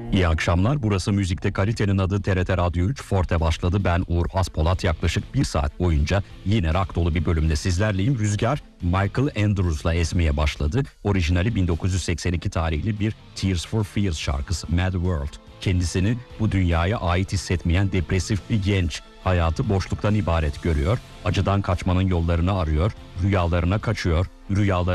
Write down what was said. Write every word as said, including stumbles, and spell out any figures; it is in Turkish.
İyi akşamlar. Burası Müzikte Kalitenin adı T R T Radyo üç. Forte başladı. Ben Uğur Haspolat. Yaklaşık bir saat boyunca yine rock dolu bir bölümde sizlerleyim. Rüzgar Michael Andrews'la esmeye başladı. Orijinali bin dokuz yüz seksen iki tarihli bir Tears for Fears şarkısı Mad World. Kendisini bu dünyaya ait hissetmeyen depresif bir genç, hayatı boşluktan ibaret görüyor. Acıdan kaçmanın yollarını arıyor. Rüyalarına kaçıyor. Rüyalarına